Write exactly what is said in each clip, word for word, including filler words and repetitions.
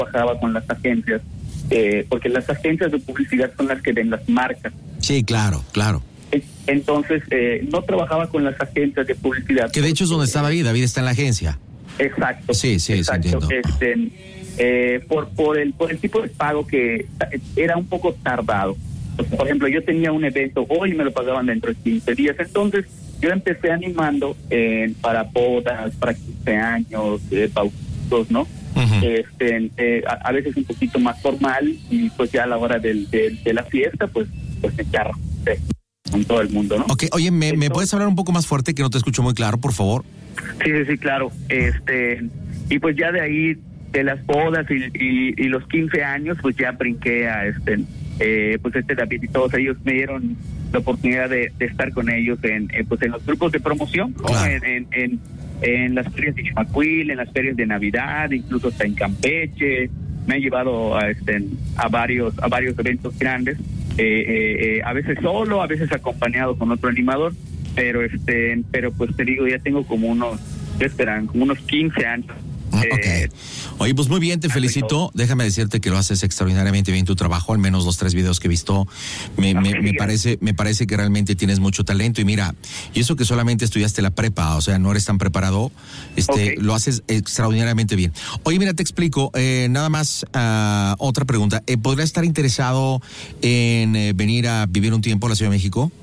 trabajaba con las agencias, eh, porque las agencias de publicidad son las que ven las marcas. Sí, claro, claro. Entonces, eh, no trabajaba con las agencias de publicidad. Que de hecho es donde está David, David está en la agencia. Exacto. Sí, sí, exacto. sí, entiendo. Este, eh, por, por, el, por el tipo de pago que era un poco tardado. Por ejemplo, yo tenía un evento hoy y me lo pagaban dentro de quince días. Entonces, yo empecé animando eh, para bodas, para quince años, eh, bautizos, ¿no? Uh-huh. Este, eh, a, a veces un poquito más formal, y pues ya a la hora del, del, de la fiesta, pues, pues me charro eh, con todo el mundo, ¿no? Ok, oye, ¿me, Entonces, ¿me puedes hablar un poco más fuerte, que no te escucho muy claro, por favor? Sí, sí, sí, claro. Este, y pues ya de ahí, de las bodas y, y, y los quince años, pues ya brinqué a este, eh, pues este David y todos ellos me dieron la oportunidad de, de estar con ellos en, eh, pues en los grupos de promoción, ¿no? Claro. en, en, en, en las ferias de Chimacuil, en las ferias de Navidad, incluso hasta en Campeche. Me han llevado a este, a varios, a varios eventos grandes, eh, eh, eh, a veces solo, a veces acompañado con otro animador, pero este, pero pues te digo, ya tengo como unos, ¿qué esperan? Como unos quince años. Ok. Eh, Oye, pues muy bien, te felicito. Déjame decirte que lo haces extraordinariamente bien tu trabajo, al menos los tres videos que he visto. Me, me, me parece, me parece que realmente tienes mucho talento. Y mira, y eso que solamente estudiaste la prepa, o sea, no eres tan preparado, este, okay. Lo haces extraordinariamente bien. Oye, mira, te explico, eh, nada más uh, otra pregunta. Eh, ¿Podrías estar interesado en eh, venir a vivir un tiempo a la Ciudad de México?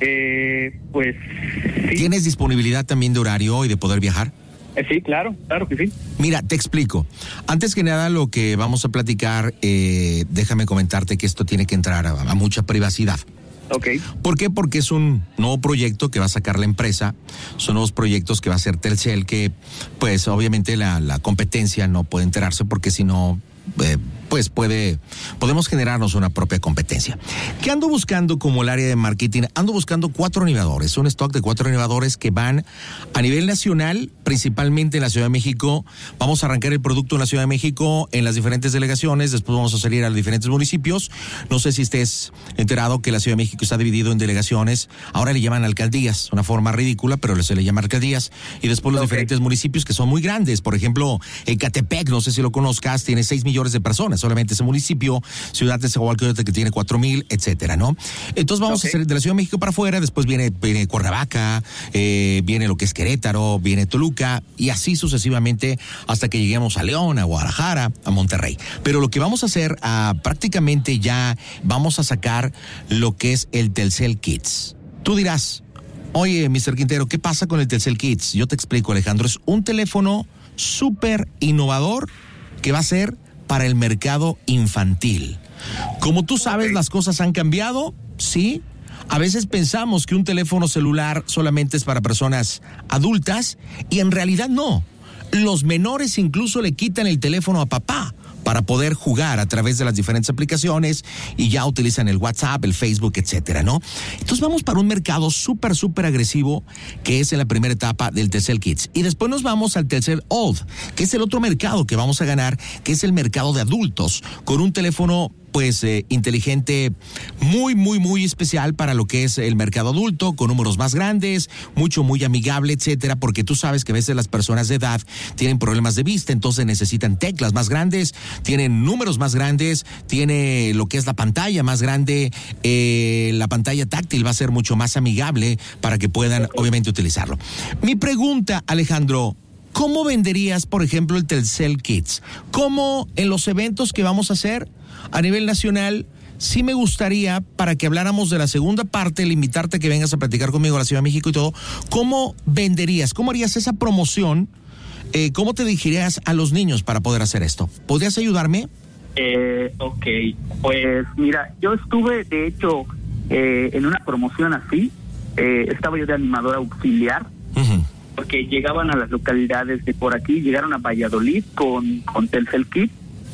Eh, pues sí. ¿Tienes disponibilidad también de horario y de poder viajar? Eh, sí, claro, claro que sí. Mira, te explico. Antes que nada, lo que vamos a platicar, eh, déjame comentarte que esto tiene que entrar a, a mucha privacidad. Ok. ¿Por qué? Porque es un nuevo proyecto que va a sacar la empresa, son nuevos proyectos que va a hacer Telcel, que pues obviamente la, la competencia no puede enterarse, porque si no, eh, pues puede, podemos generarnos una propia competencia. ¿Qué ando buscando como el área de marketing? Ando buscando cuatro animadores, un stock de cuatro animadores que van a nivel nacional, principalmente en la Ciudad de México. Vamos a arrancar el producto en la Ciudad de México, en las diferentes delegaciones, después vamos a salir a los diferentes municipios. No sé si estés enterado que la Ciudad de México está dividido en delegaciones, ahora le llaman alcaldías, una forma ridícula, pero se le llama alcaldías, y después los okay. diferentes municipios que son muy grandes. Por ejemplo, Ecatepec, no sé si lo conozcas, tiene seis millones de personas, solamente ese municipio. Ciudad de Zahualcóyotl, que tiene cuatro mil, etcétera, ¿no? Entonces vamos okay. a hacer de la Ciudad de México para afuera, después viene, viene Cuernavaca, eh, viene lo que es Querétaro, viene Toluca, y así sucesivamente hasta que lleguemos a León, a Guadalajara, a Monterrey. Pero lo que vamos a hacer, uh, prácticamente ya vamos a sacar lo que es el Telcel Kids. Tú dirás, oye, mister Quintero, ¿qué pasa con el Telcel Kids? Yo te explico, Alejandro. Es un teléfono súper innovador que va a ser para el mercado infantil. Como tú sabes, las cosas han cambiado, ¿sí? A veces pensamos que un teléfono celular solamente es para personas adultas, y en realidad no. Los menores incluso le quitan el teléfono a papá para poder jugar a través de las diferentes aplicaciones, y ya utilizan el WhatsApp, el Facebook, etcétera, ¿no? Entonces vamos para un mercado súper, súper agresivo, que es en la primera etapa del Telcel Kids. Y después nos vamos al Telcel Old, que es el otro mercado que vamos a ganar, que es el mercado de adultos, con un teléfono pues eh, inteligente, muy, muy, muy especial para lo que es el mercado adulto, con números más grandes, mucho, muy amigable, etcétera, porque tú sabes que a veces las personas de edad tienen problemas de vista, entonces necesitan teclas más grandes, tienen números más grandes, tiene lo que es la pantalla más grande, eh, la pantalla táctil va a ser mucho más amigable para que puedan, obviamente, utilizarlo. Mi pregunta, Alejandro, ¿cómo venderías, por ejemplo, el Telcel Kids? ¿Cómo en los eventos que vamos a hacer a nivel nacional? Sí me gustaría, para que habláramos de la segunda parte, el invitarte a que vengas a platicar conmigo a la Ciudad de México y todo, ¿cómo venderías? ¿Cómo harías esa promoción? Eh, ¿Cómo te dirigirías a los niños para poder hacer esto? ¿Podrías ayudarme? Eh, ok, pues mira, yo estuve, de hecho, eh, en una promoción así, eh, estaba yo de animador auxiliar, uh-huh. porque llegaban a las localidades de por aquí, llegaron a Valladolid con, con Telcel Kids,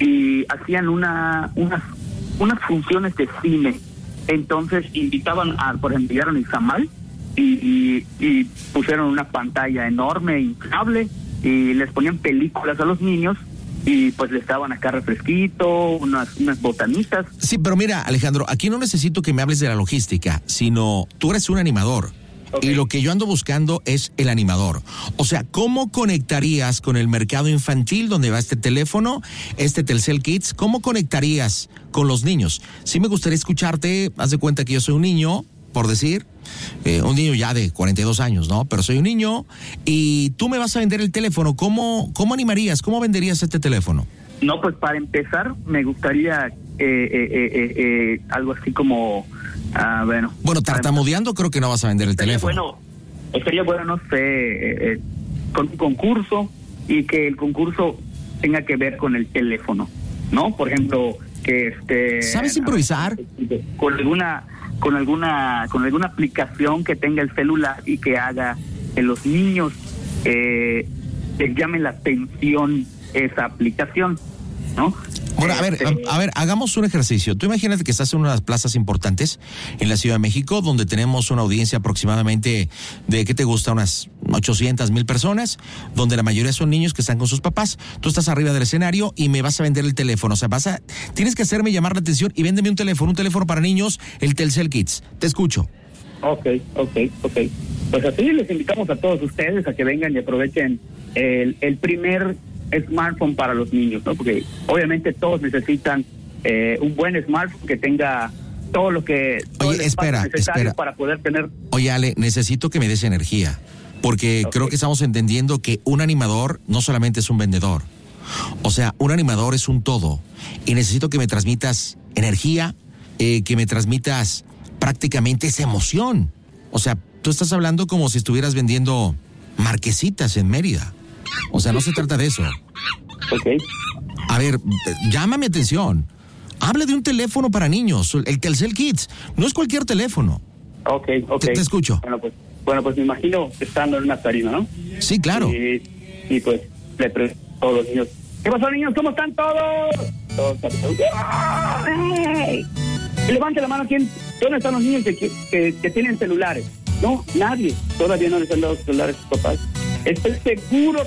y hacían una unas unas funciones de cine. Entonces invitaban a, por ejemplo, llegaron a Izamal y, y, y pusieron una pantalla enorme, inflable, y les ponían películas a los niños, y pues les daban acá refresquito, unas, unas botanitas. Sí, pero mira, Alejandro, aquí no necesito que me hables de la logística, sino tú eres un animador. okay. Y lo que yo ando buscando es el animador. O sea, ¿cómo conectarías con el mercado infantil donde va este teléfono, este Telcel Kids? ¿Cómo conectarías con los niños? Sí me gustaría escucharte, haz de cuenta que yo soy un niño, por decir, eh, un niño ya de cuarenta y dos años, ¿no? Pero soy un niño y tú me vas a vender el teléfono. ¿Cómo, cómo animarías? ¿Cómo venderías este teléfono? No, pues para empezar me gustaría eh, eh, eh, eh, algo así como, uh, bueno... Bueno, tartamudeando creo que no vas a vender el teléfono. Bueno, sería bueno, no sé, eh, eh, con un concurso y que el concurso tenga que ver con el teléfono, ¿no? Por ejemplo, que este... ¿Sabes improvisar? Con alguna, con alguna, con alguna aplicación que tenga el celular y que haga que los niños eh, les llame la atención esa aplicación, ¿no? Bueno, a ver, a, a ver, hagamos un ejercicio. Tú imagínate que estás en una de las plazas importantes en la Ciudad de México, donde tenemos una audiencia aproximadamente de, ¿qué te gusta? Unas ochocientas mil personas, donde la mayoría son niños que están con sus papás. Tú estás arriba del escenario y me vas a vender el teléfono. O sea, vas a, tienes que hacerme llamar la atención y véndeme un teléfono, un teléfono para niños, el Telcel Kids. Te escucho. Ok, ok, ok. Pues así les invitamos a todos ustedes a que vengan y aprovechen el, el primer smartphone para los niños, ¿no? Porque obviamente todos necesitan eh, un buen smartphone que tenga todo lo que todo Oye, espera, espera. para poder tener. Oye, Ale, necesito que me des energía, porque okay. creo que estamos entendiendo que un animador no solamente es un vendedor. O sea, un animador es un todo y necesito que me transmitas energía, eh, que me transmitas prácticamente esa emoción. O sea, tú estás hablando como si estuvieras vendiendo marquesitas en Mérida. O sea, no se trata de eso. Ok. A ver, llama mi atención. Habla de un teléfono para niños, el Telcel Kids. No es cualquier teléfono. Ok, ok. Te, te escucho. Bueno, pues, bueno, pues me imagino estando en una tarima, ¿no? Sí, claro. Y, y pues le pregunto a todos los niños. ¿Qué pasó, niños? ¿Cómo están todos? Todos están todos. ¡Hey! Levante la mano. ¿Quién? ¿Dónde están los niños que, que, que tienen celulares? No, nadie. Todavía no les han dado celulares a sus papás. Estoy seguro,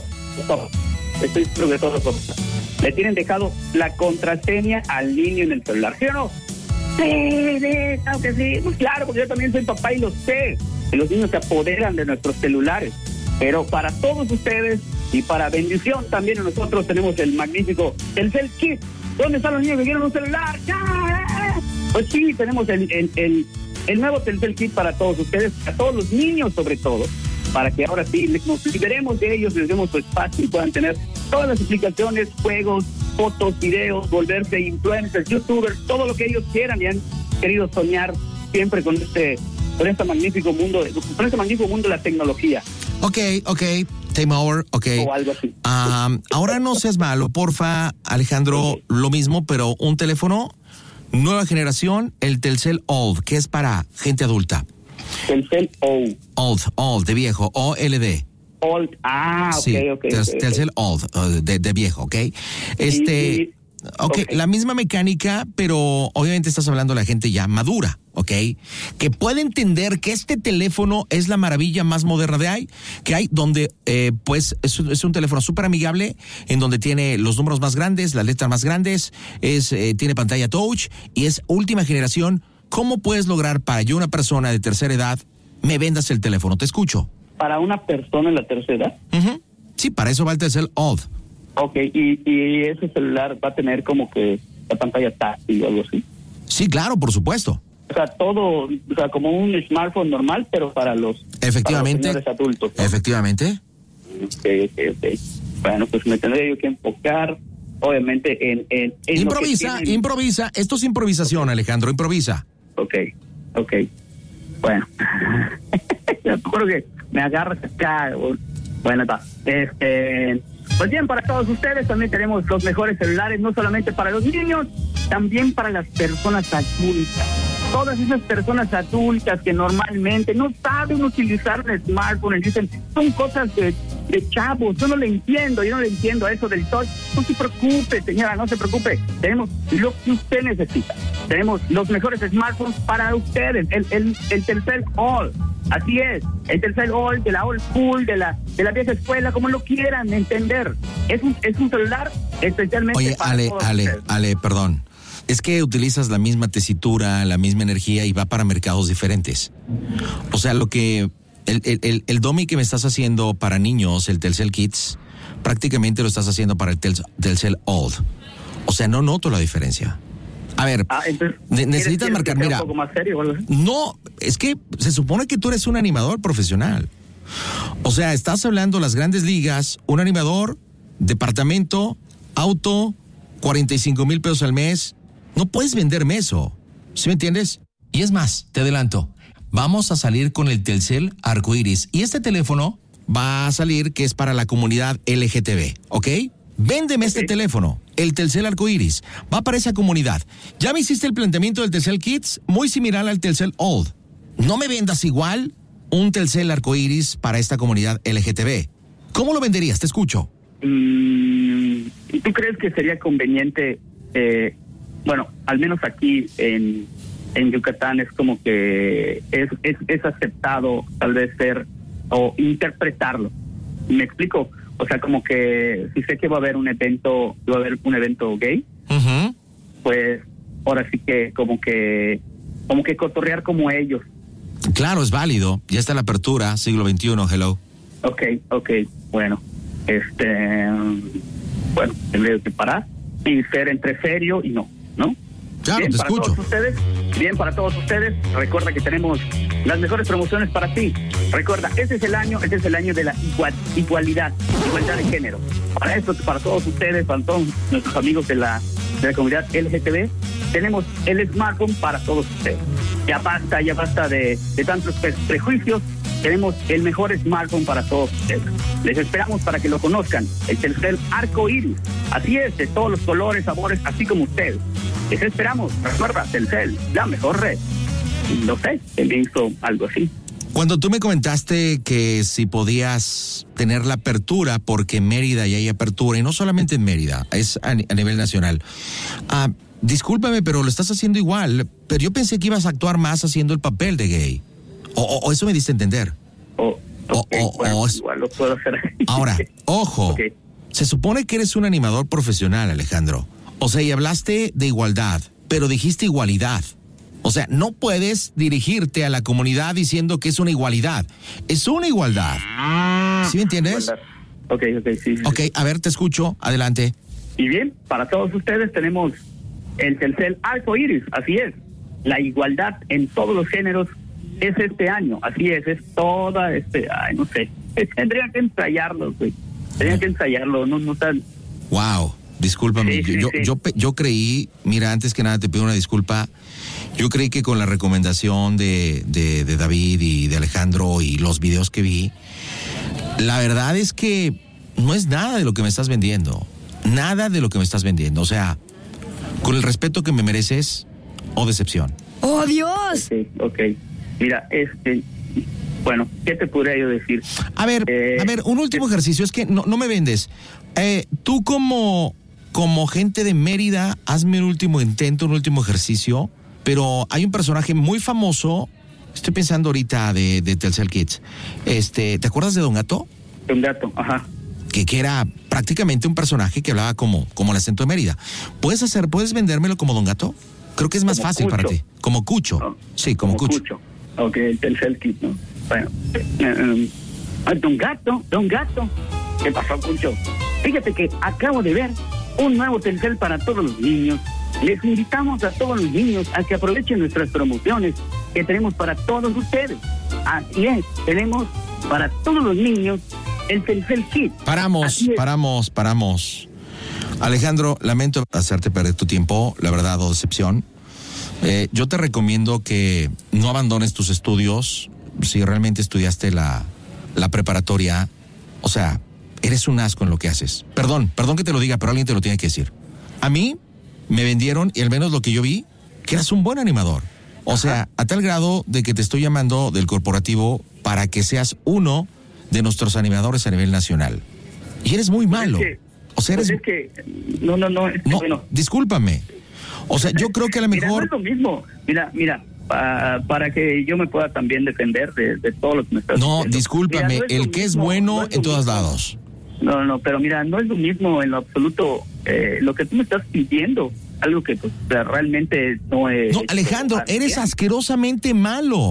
estoy seguro que todos los papás le tienen dejado la contraseña al niño en el celular, ¿sí o no? Sí, sí, claro que sí. Pues claro, porque yo también soy papá y lo sé. Que los niños se apoderan de nuestros celulares. Pero para todos ustedes y para bendición también nosotros tenemos el magnífico Telcel Kids. ¿Dónde están los niños que quieren un celular? ¡Ya! Pues sí, tenemos el, el, el, el nuevo Telcel Kids para todos ustedes, para todos los niños sobre todo, para que ahora sí nos liberemos de ellos, les demos su espacio y puedan tener todas las aplicaciones, juegos, fotos, videos, volverse influencers, youtubers, todo lo que ellos quieran y han querido soñar siempre con este, con este magnífico mundo, con este magnífico mundo de la tecnología. Ok, ok, time over, ok. O algo así. Um, ahora no seas malo, porfa, Alejandro, okay. Lo mismo, pero un teléfono, nueva generación, el Telcel Old, que es para gente adulta. Telcel Old. Old, old, de viejo, O L D. Old, ah, ok, sí, ok. Tel- okay Telcel okay. Old, uh, de, de viejo, ¿ok? Este, y, y, okay, ok, la misma mecánica, pero obviamente estás hablando de la gente ya madura, ¿ok? Que puede entender que este teléfono es la maravilla más moderna de hay, que hay, donde, eh, pues, es, es un teléfono súper amigable, en donde tiene los números más grandes, las letras más grandes, es, eh, tiene pantalla touch y es última generación. ¿Cómo puedes lograr para yo, una persona de tercera edad, me vendas el teléfono? Te escucho. ¿Para una persona en la tercera edad? Uh-huh. Sí, para eso va el Telcel Old. Ok, y, y ese celular va a tener como que la pantalla táctil o algo así. Sí, claro, por supuesto. O sea, todo, o sea, como un smartphone normal, pero para los, Efectivamente. para los señores adultos, ¿no? Efectivamente. Ok, ok, ok. Bueno, pues me tendría yo que enfocar, obviamente, en... en, en improvisa, lo que tienen... improvisa. Esto es improvisación, okay. Alejandro, improvisa. Ok, ok. Bueno, yo creo que me agarras acá. Bueno, está. Este, pues bien, para todos ustedes también tenemos los mejores celulares, no solamente para los niños, también para las personas adultas. Todas esas personas adultas que normalmente no saben utilizar el smartphone, y dicen, son cosas de, de chavos, yo no le entiendo, yo no le entiendo a eso del touch. No se preocupe, señora, no se preocupe. Tenemos lo que usted necesita. Tenemos los mejores smartphones para ustedes, el, el, el Telcel All. Así es, el Telcel All, de la old school, de la de la vieja escuela, como lo quieran entender. Es un, es un celular especialmente Oye, para Ale, todos Ale, ustedes. Ale, perdón. Es que utilizas la misma tesitura, la misma energía y va para mercados diferentes. O sea, lo que el, el, el, el dummy que me estás haciendo para niños, el Telcel Kids, prácticamente lo estás haciendo para el tel, Telcel Old. O sea, no noto la diferencia. A ver, ah, entonces, ne- necesitas marcar, mira. Un poco más serio, ¿verdad? No, es que se supone que tú eres un animador profesional. O sea, estás hablando las grandes ligas, un animador, departamento, auto, cuarenta y cinco mil pesos al mes. No puedes venderme eso. ¿Sí me entiendes? Y es más, te adelanto. Vamos a salir con el Telcel Arcoiris. Y este teléfono va a salir que es para la comunidad L G T B, ¿ok? Véndeme este Ok. teléfono, el Telcel Arcoiris. Va para esa comunidad. Ya me hiciste el planteamiento del Telcel Kids, muy similar al Telcel Old. No me vendas igual un Telcel Arcoiris para esta comunidad L G T B. ¿Cómo lo venderías? Te escucho. Mm, ¿Tú crees que sería conveniente, eh, bueno, al menos aquí en, en Yucatán es como que es, es, es aceptado tal vez ser o interpretarlo? ¿Me explico? O sea, como que si sé que va a haber un evento, va a haber un evento gay, Uh-huh. pues ahora sí que como que como que cotorrear como ellos. Claro, es válido. Ya está la apertura, siglo veintiuno, hello. Ok, ok, bueno, este, bueno, tendré que parar y ser entre serio y no, ¿no? Claro, Bien, te para escucho. todos ustedes, bien para todos ustedes. Recuerda que tenemos las mejores promociones para ti. Recuerda, este es el año, este es el año de la igual, igualdad, igualdad de género. Para esto, para todos ustedes, para todos nuestros amigos de la, de la comunidad L G T B, tenemos el smartphone para todos ustedes. Ya basta, ya basta de, de tantos pre- prejuicios. Tenemos el mejor smartphone para todos ustedes. Les esperamos para que lo conozcan. El Telcel Arcoiris. Así es, de todos los colores, sabores, así como ustedes. Les esperamos. Recuerda, Telcel, la mejor red. No sé, él me hizo algo así. Cuando tú me comentaste que si podías tener la apertura, porque en Mérida ya hay apertura, y no solamente en Mérida, es a, a nivel nacional. Ah, discúlpame, pero lo estás haciendo igual, pero yo pensé que ibas a actuar más haciendo el papel de gay. O, o, o eso me diste a entender. Oh, okay, O- o- bueno, o es- igual lo puedo hacer. Ahora, ojo, Ok. se supone que eres un animador profesional, Alejandro. O sea, y hablaste de igualdad, pero dijiste igualdad. O sea, no puedes dirigirte a la comunidad diciendo que es una igualdad. Es una igualdad. ¿Sí me entiendes? Igualdad. Ok, ok, sí, sí. Ok, a ver, te escucho. Adelante. Y bien, para todos ustedes tenemos el Telcel Arcoiris, así es. La igualdad en todos los géneros es este año, así es, es toda este, ay, no sé, tendrían que ensayarlo, güey. Tendrían que ensayarlo, no, no tan... Wow, discúlpame. Sí, sí, yo, sí. yo, yo, yo creí, mira, antes que nada te pido una disculpa. Yo creí que con la recomendación de, de, de David y de Alejandro y los videos que vi, la verdad es que no es nada de lo que me estás vendiendo. Nada de lo que me estás vendiendo. O sea, con el respeto que me mereces, o decepción. ¡Oh, Dios! Ok, ok. Mira, este, bueno, ¿qué te podría yo decir? A ver, Eh, a ver, un último ejercicio, es que no, no me vendes. Eh, tú como, como gente de Mérida, hazme un último intento, un último ejercicio, pero hay un personaje muy famoso, estoy pensando ahorita de, de Telcel Kids. Este, ¿te acuerdas de Don Gato? Un gato, ajá. Que, que era prácticamente un personaje que hablaba como, como el acento de Mérida. ¿Puedes hacer, puedes vendérmelo como Don Gato? Creo que es más Como fácil para Cucho. ti. Como Cucho. ¿No? Sí, como, Cucho. Cucho. Ok, el Telcel Kit, ¿no? Bueno, eh, eh, eh, Don Gato, Don Gato. ¿Qué pasó, Cucho? Fíjate que acabo de ver un nuevo Telcel para todos los niños. Les invitamos a todos los niños a que aprovechen nuestras promociones que tenemos para todos ustedes. Así es, tenemos para todos los niños el Telcel Kit. Paramos, Así es. paramos, paramos. Alejandro, lamento hacerte perder tu tiempo, la verdad, o decepción. Eh, yo te recomiendo que no abandones tus estudios si realmente estudiaste la, la preparatoria. O sea, eres un asco en lo que haces. Perdón, perdón que te lo diga, pero alguien te lo tiene que decir. A mí me vendieron, y al menos lo que yo vi, que eras un buen animador. O sea, a tal grado de que te estoy llamando del corporativo para que seas uno de nuestros animadores a nivel nacional. Y eres muy malo. Pues es que- O sea, pues eres... es que, no, no, no, es que, No, bueno. discúlpame. O sea, yo creo que a lo Mira, no mejor... es lo mismo. Mira, mira, pa- para que yo me pueda también defender de, de todo lo que me estás No, diciendo. discúlpame, Mira, no es lo el que es mismo, bueno no es lo en todos mismo. lados. No, no, pero mira, no es lo mismo en lo absoluto eh, lo que tú me estás pidiendo, algo que pues realmente no es... No, Alejandro, eres asquerosamente malo.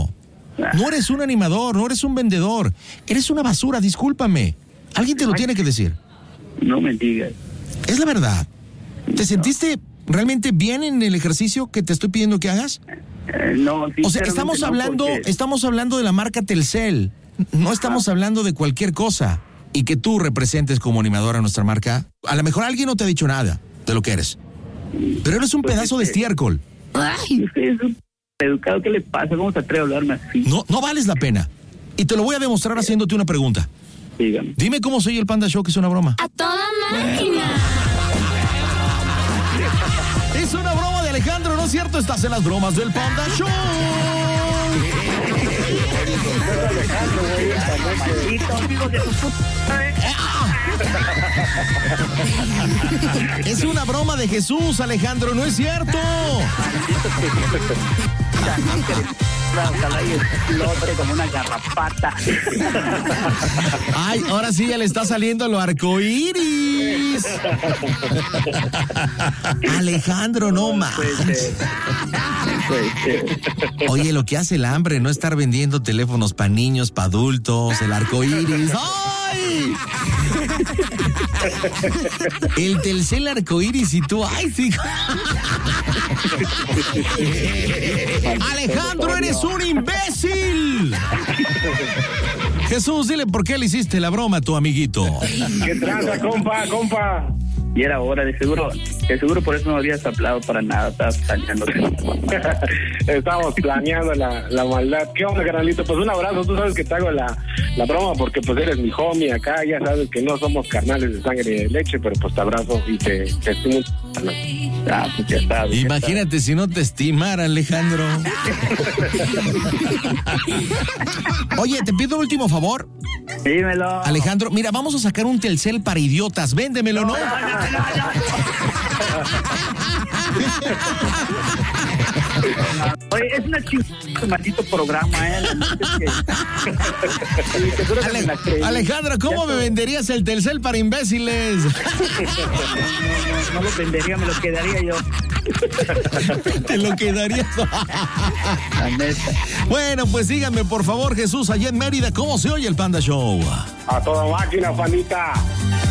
No eres un animador, no eres un vendedor. Eres una basura, discúlpame. Alguien te lo tiene que decir. No me digas. Es la verdad. ¿Te sentiste realmente bien en el ejercicio que te estoy pidiendo que hagas? Eh, no, O sea, estamos no, hablando, porque... estamos hablando de la marca Telcel. No estamos Ajá. hablando de cualquier cosa. Y que tú representes como animadora a nuestra marca. A lo mejor alguien no te ha dicho nada de lo que eres. Pero eres un Pues pedazo de es que- estiércol. Ay, usted es un educado, ¿qué le pasa? ¿Cómo se atreve a hablarme así? No, no vales la pena. Y te lo voy a demostrar haciéndote una pregunta. Dígame. Dime cómo soy el Panda Show, que es una broma. ¡A toda máquina! Es una broma de Alejandro, ¿no es cierto? Estás en las bromas del Panda Show. Maldito amigo de tu puta, ¿eh? Es una broma de Jesús, Alejandro, ¿no es cierto? Ojalá y explote como una garrapata. Ay, ahora sí ya le está saliendo lo arcoíris. Alejandro, no más. Puede ser. Puede ser. Oye, lo que hace el hambre, no estar vendiendo teléfonos para niños, para adultos, el arcoíris. ¡Ay! El Telcel arcoíris y tú, ¡ay, sí! Alejandro, eres un imbécil. Jesús, dile por qué le hiciste la broma a tu amiguito. ¿Qué tranza, compa, compa? Y era hora, de seguro, de seguro por eso no habías hablado para nada, estabas planeando. Estamos planeando la, la maldad. ¿Qué onda, carnalito? Pues un abrazo, tú sabes que te hago la, la broma porque pues eres mi homie acá, ya sabes que no somos carnales de sangre y de leche, pero pues te abrazo y te, te estimo. Ah, pues ya sabes. ya Imagínate si no te estimara, Alejandro. Oye, te pido un último favor. sabes. Dímelo. Alejandro, mira, vamos a sacar un Telcel para idiotas. Véndemelo, ¿no? Oye, es una chingada maldito programa, ¿eh? La neta es que- Sí, seguro que Ale- me la creí. Alejandro, ¿cómo me venderías el Telcel para imbéciles? No, no, no lo vendería, me lo quedaría yo. Te lo quedarías. La neta. Bueno, pues dígame, por favor, Jesús, allá en Mérida, ¿cómo se oye el Panda Show? A toda máquina, pandita.